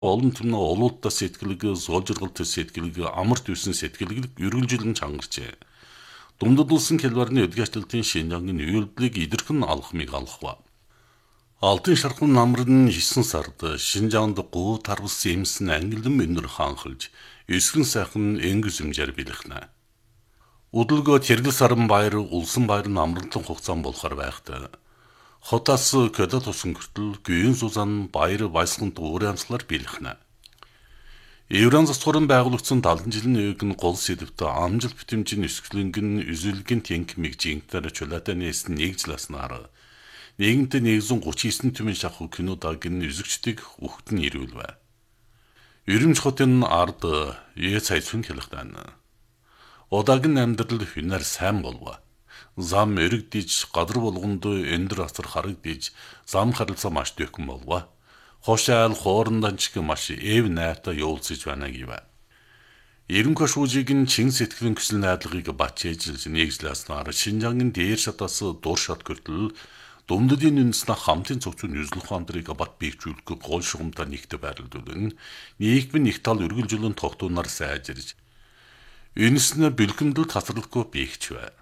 Олон түмний олуултаа сэтгэлэг, суулжиргалт сэтгэлэг, амарт үйсэн сэтгэлэг үргэлжилэн чангарчээ. Дундад улсын хэлбэрний өдгөөчлөлтийн Шинжангийн үйлдэлийг идэрхэн алхмыг алхав. Алтын шархам намрын 9 сард Шинжаанд гоо тарвс эмсэн ангилан өнөр хаанхалж, эсгэн сайхан энгис юмжаар билэхнэ. Удалгоо тэргэл саран баяр, улсан баяр намралтан хугацаан болохоор байхтай. Хотоос көдө тусан хүртэл гүйн сузан баяр баясган дуурай амслаар билэхнэ. Евран засварын байгуулагдсан 70 жилийн үеийн гол сэдвтэ амжилт битэмжийн өсгөлөнгөн үзүүлгийн тэнхмиг жингээр чулаатай нээсэн нэг жил аснаар нийгэмд 139 түмэн шахуу кинодагийн үзэгчдийг үхтэн ирүүлвэ. Ерөмж хотын ард сайцун хэлэхтэн. Удагийн амьдрал хүнээр сайн болов. Зам өргөдж, гадар болгонд өндөр асар харагдж, зам харилцаа маш дэвхэн болов. Хошаал хоорондонч маш эв найртай явуулж байна гэв. Ерөнхий шүүжийн чин сэтгэлийн хүсэл найдлагыг бачээж нэгжлээснээр Шинжангийн дээр шатаас дур шат хүртэл дундадын үндэснэ хамтын цогцын үзэл ухаандрыг бат биегжүүлэх гол шугамтай нэгтэ байрлуулан нийгмийн нэг тал үргэлжлэн тогтооноор сайжирж энэснэ бэлгэндэл тасралтгүй биегчвэ.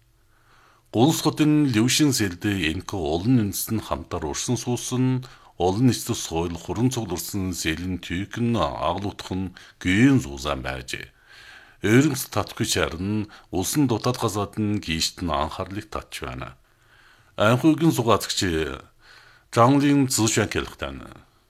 Улс хотын Левшин сэлдэ энэко олон үндэс нь хамтаар урсан суусан олон нийтэд соёл хуран цугларсан сэлэн түйгэн аглуудах нь гүйн зузаан байжээ. Өөрөмс татгүй чарн улсын дутаад газаад нь гişт нь анхаарлыг татж байна. Анхүйгийн сугаацгч Жанлин зүүшэн хэлэхтэн.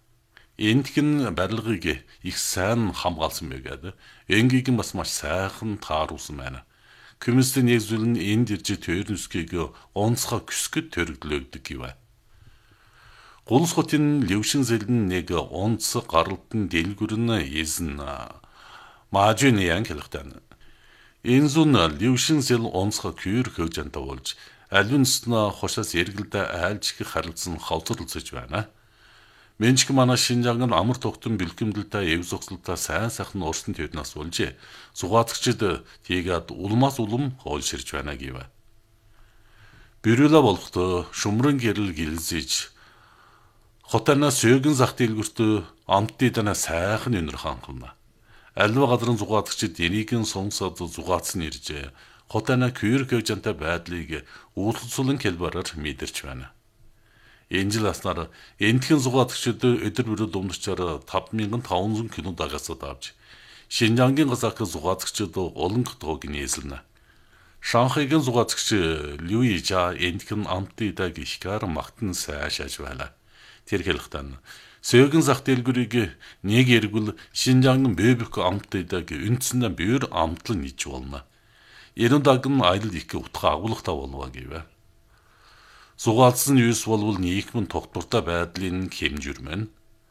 Эндхэн барилгыг их сайн хамгаалсан байгаад энгийн бас маш сайхан тааруулсан байна. Комиссийн нэгжүүл нь энд ирж төрнөсгийг онцгой küsгэд төрөгдлөөдөг гэв. Гулс хотын Левшин сэлэн нэг онц гаралтын дэлгүрэн эзэн Мажуниан хэлэхтэн. Энэ зүүн Левшин сэл онцгой кюр хөгжөнтэй болж алюнсна хошоос эргэлдэ айлж их харилцсан хавцарлцж байна. Менчг манай Шинжангийн амар тогтон бэлгэмдэлтэй эв зогсолтой сайн сайхан уурсан төднөөс болж сугаацгчид тийгээд улмаас улам хоолширж байна гэв. Бирюла болохдоо шумран гэрэл гэлзэж хотоноос сөөгөн зах дэлгүрт амттыдана сайхан өнөр ханхна. Альва гадрын сугаацгчид энийгэн сонсоод сугаацсан ирж хотоно кюр хөгжөнтэй байдлыг үүлсүүлэн хэлбэрээр мэдэрч байна. Энэ жил аснаар энтхэн сугаацгчид өдөр бүр дундчаар 5500 кино дагасад авч Шинжангийн газарх сугаацгчид олон хотгоог нээсэлнэ. Шанхайгийн сугаацгч Люи Жа энтхэн амттыдаг ихгар магтан сайшааж байла. Тэр хэлэхтэн сөөгөн зах дэлгүрийг нэг эргүүл Шинжангийн бэбэх амттыдаг үндсэндээ бээр амтлан ниж болно. Ерөндөг нь айл их утга агуулгатай болов гэв. Сугаалсан юус болвол нийгмийн тогтвортой байдлын хэмжүүрмэн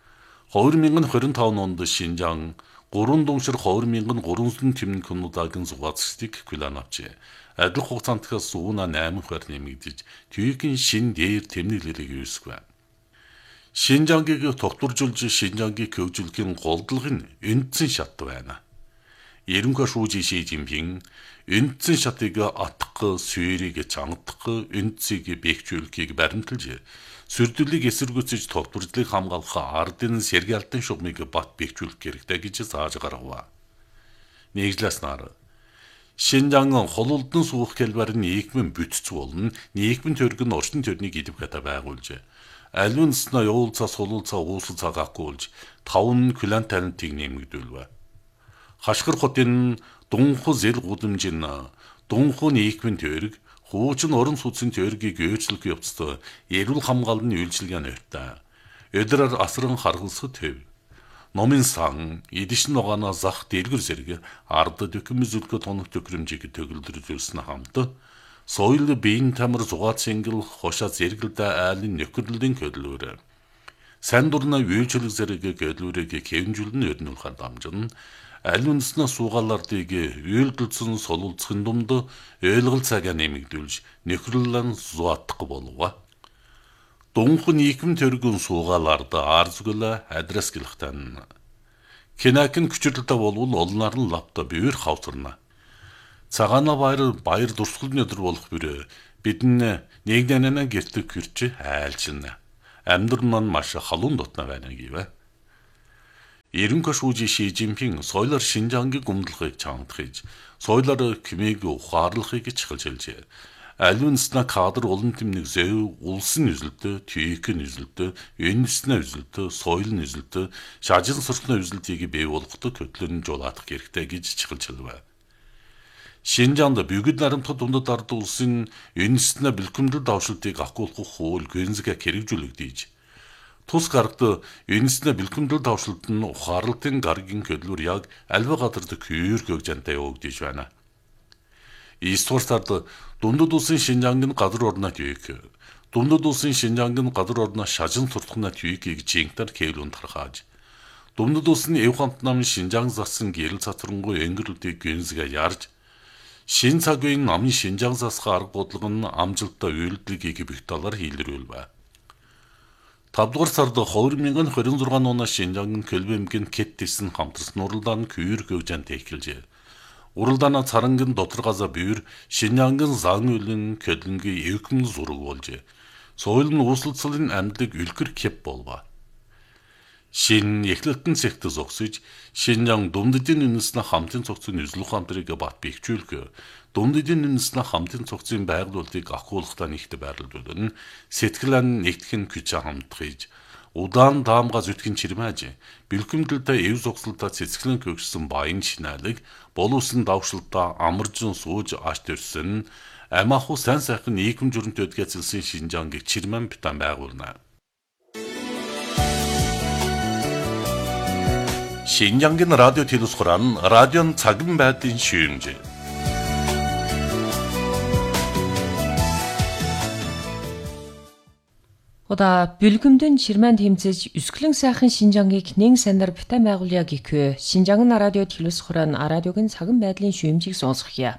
2025 онд Шинжаан 3 дуншир 2300 тэмнэн кинодагийн сугаацчдыг хүлээн авчээ. Адил хугацаантаас сууна 8 хувиар нэмэгдэж түйгийн шин дээр тэмдэглэлийг үүсгэв. Шинжангийг тогтворжуулж Шинжангийг хөгжүүлэхийн голдлого нь үндсэн шат байна. Ерөнхий шүүжийн Ши Жинпин үндсэн шатыг атгах, сүйрийг чангадах, үндсийг бэхжүүлэхийг баримталж, сүрдүүлийг эсэргүүцэж тогтворжлыг хамгаалах ардын сэргээлтэн шугамыг бат бэхжүүлэх хэрэгтэй гэж зааж гаргав. Нэгжлэснаар Шинжаан хололдон суух хэлбэр нийгмийн бүтц болно, нийгмийн төрөг нь орчин төрнийг идэвхтэй байгуулж, алюнсна явуулцаас хололцоо уусал цагаахгүйж 5 клан талентыг нэмэгдүүлв. Хашгир хотын Дунху зэл гудамжин Дунху нийгмийн төрөг хуучин орон сууцын төрөгийг өөрчлөх явцад эрүүл хамгааллын үйлчилгээний өртөө өдрөөр асран харгалсах төв. Номын сан эдишн ногоно зах дэлгүр зэрэг ард дөхөм зүлгө тоног төхрөмжийг төгөлдрүүлсэн хамт соёл биеийн тамир зугаат сингэл хошоо зэрэгэлдэ айлын нөхөрлөлийн хөдөлгөөр сайн дурна үйлчлэг зэрэг хөдөлгөөрийг хэвнжүүлэн өрнүүлэхэд дамжин аль үндэснээ суугаалардыг үйлдэлсэн солилцохын дунд ойлголт цагаа нэмэгдүүлж нөхрөлөн зуатах болов. Дунху нийгэм төргөн суугаалард арзгүл адрес гэлэхтэн. Кинакин күчрэлтэй болвол олноор нь лапта бивэр хавцарна. Цагаана баяр дурсгалын өдөр болох бүрээ бидэн нэг нанаа гэртэг хүрч айлчилна. Амьдрал маань маш халуун дотна байна гэв. Эренхө шүүжи Ши Жинпин соёлоор Шинжангийн гүмдлэхийг чамдахж, соёлоор Кимийг ухаарлахыг чухалж хэлжээ. Алюнсна кадр олон тэмнийг зөв улсын үзэлтэй, түйкэн үзэлтэй, энэснэ үзэлтэй, соёл үзэлтэй, шажил суртны үзэлтийг бий болгоход хөтлөн жуулаадах хэрэгтэй гэж чухалж хэлвэ. Шинжаанд бүгд наримтад дундад ард улсын энэснэ бэлгэмдэл давшилтыг ахгуулах хууль гэнзгэ хэрэгжүүлэгдэж. Тус гарагт энэснэ бэлгэмдэл давшилт нь ухаарлтын гаргийн хөдлөөр яг альва гадарт күйр гөгжантай өгдөж байна. Ийстварсад дундад улсын Шинжангийн газар орноо түйк. Дундад улсын Шинжангийн газар орноо шажин суртахнаа түйкийг жинктар кэвлүүн тархааж. Дундад улсын эв хамт намын Шинжаан засан гэрэл цацрангуй энгэрүүдийг гэнзгэ ярж, Шин цаг үеийн намын Шинжаан засах арга бодлого нь амжилттай үйлдэлгийг бих талаар хийлрүүлвэ. 5 дугаар сард 2026 оноо Шинжаангийн Көлбэмгийн Кэттисэн хамтарсан уралдаан күйр гөгжант эхэлжээ. Уралдаана царангийн дотор газа бүйр Шинжаангийн зан үлийн көлөнгийн эвкэм зураг болжээ. Соёл нь үүсэлцлийн амьдлыг үлгэр кэп болва. Шин эхлэлтэн цэгт зогсож, Шинжаан Думдыдын үнэснэ хамтын цогцын үзлэх хамтрыг бат бэхжүүлэх, Думдыдын үнэснэ хамтын цогцын байгуулалтыг ахгуулахтаа нэгт байрлуулан, сэтгэлэн нэгтгэн күч хамтгаж, удаан даамга зүтгэн чирмэж, бэлгэмдэлтэй эв зогсолтой цэцгэлэн көгссөн баян шинайлаг, боловсон давшилтаа амаржин сууж аш төрсөн, амааху сайн сайхан нийгэм журмт өдгэцэлсэн Шинжаангийг чирмэн битан байгуулна. Шинжаангийн радио телевизоран радион цагын байдлын шүүмж. Ода бэлгэмдэн чирмэн тэмцэж өсгөлэн сайхан Шинжаангийг нэн санаар битэн байгуулъя гэхвэ Шинжаангийн радио телевизоран радиогийн цагын байдлын шүүмжийг сонсгохъя.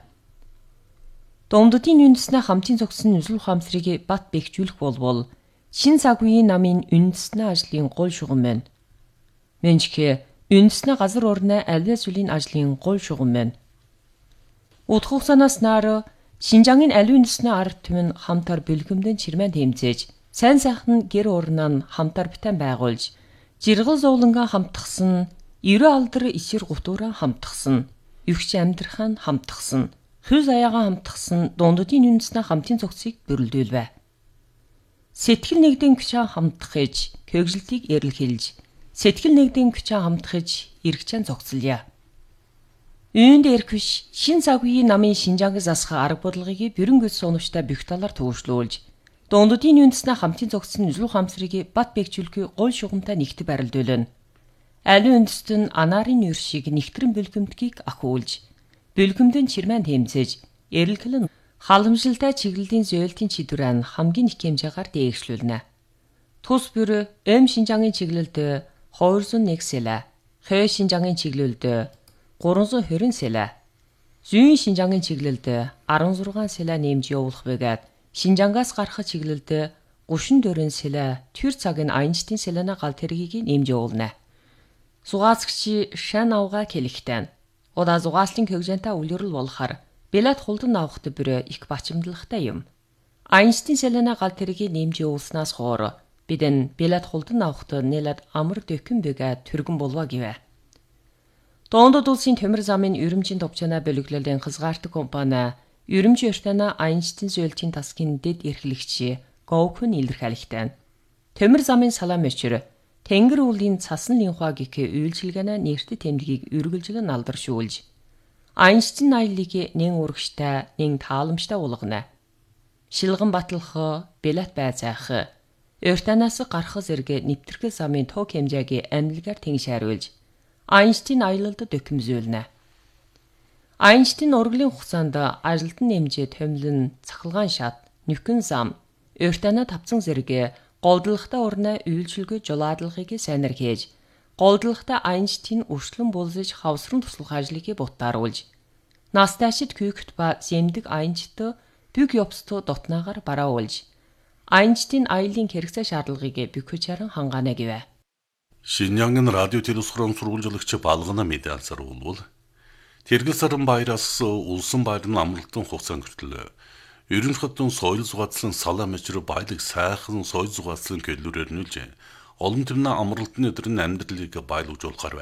Думддын үндэснэ хамтын цогцсон үзэл ухаамсрыг бат бэхжүүлэх болбол шин цаг үеийн намын үндэснэ ажлын гол шугам байна. Мэнчхэ үндэснэ газар орны альва сүлийн ажлын гол шугам байна. Удах хугацаанаас naar Шинжаангийн аль үндэснэ ард түмэн хамтар бэлгэмдэн чирмэн тэмцэж сайн сайхан гэр орноо нь хамтар битэн байгуулж, жиргэл зовлонгаа хамтгсан, 90 алдар исэр гутуураа хамтгсан, өвч амьдрахаа хамтгсан, хүз аяагаа хамтгсан дунддын үндэснэ хамтын цогцыг бөрлдүүлвэ. Сэтгэл нэгдэн күчээ хамтгахж, көгжилтийг эрэлхэлж, сэтгэл нэгдэн күчээ хамтгахж, эргчэн цогцолъя. Үүнд эрхвш шин цаг үеийн намын Шинжаангийн засах арга бодлогыг бүрэн гүйц сунагчтай бүх талаар төвшлүүлж, дунддын үндэснэ хамтын цогцсон үзэл ухаамсрыг бат бэхжүүлэхүй гол шугамтай нэгт байрлуулна. Аль үндэстэн анаарын нүүр шиг нэгтрэн бэлгэмдгийг ахиулж, бэлгэмдэн чирмэн тэмцэж, эрэлхэлэн халамжилтай чиглэлийн зөөлтийн чидвэрэн хамгийн их хэмжээгээр дээгшлүүлнэ. Тус бүр Шинжаангийн чиглэлд 201 сэлэ, Хой Шинжаангийн чиглэлд 320 сэлэ, Зүйн Шинжаангийн чиглэлд 16 сэлэ нэмж явуулах бэгээд Шинжаангаас гарах чиглэлд 34 сэлэ төр цагийн аянчтын сэлэнэ гал тэргийг нэмж явуулна. Зугаацгч шан авга келихтэн. Ода зугааслын көгжэнтэй үлрэл болохаар билет хулдан авахт бүр их бачимдлагтай юм. Аянчтын сэлэнэ гал тэргийг нэмж явуулснаас хоор бидэн билет хулдан авахт нэлээд амар дөкөн бэгээд түргэн болва гэвэ. Дундад улсын төмөр замын өрөмжийн товчоноо бөлөглөлийн хязгаартаг компани Өрөмжийн өртөөнө Аянчтын зөөлтийн тасгийн дэд эрхлэгч Гоукун илэрхийлэгтэн. Төмөр замын салаам өчр Тэнгэр уулын цасан линхуа гэх үйлчилгээнэ нэртэд тэмдгийг үргэлжлэн алдаршуулж, Аянчтын аяллыг нэн урагштай, нэн тааламжтай болгоно. Шилгэн батлах, билет байцаах, өртөөнөөс гарах зэрэг нэвтрэх замын тог хэмжээг амьлгаар тэнгшээруулж, Аянчтын аялалд дөхөмзүүлнэ. Аянчтын урлагийн хугацаанд ажилтан нэмжээ томилн цахилгаан шат, нөхөн зам, өртөөнө тавцан зэрэг голдлохтой урнаа үйлчилгээ жулаадлагыг сайнар хийж, голдлохтой Аянчтын өршлөн булзаж хавсран туслах ажлыг бутааруулж, настайшид күйгт ба зэмдэг Аянчт бүг ёбсту дотнаагаар барааулж, Аянчтын аялын хэрэгцээ шаардлагыг бүхэж харан хангаана гэвэ. Шинжаангийн радио телевизорын сурвалжлагч балгана медиалсаар болвол Тэргэл сарын баяраас улсын баярын амралтын хугацаанд хүртэл Ерөнхий хотын соёл зугаацлын салаам мөчрө баялаг сайхан соёл зугаацлын көлөөрөөр нүүлж олон түмний амралтын өдрийн амьдралыг баялуулж болохоор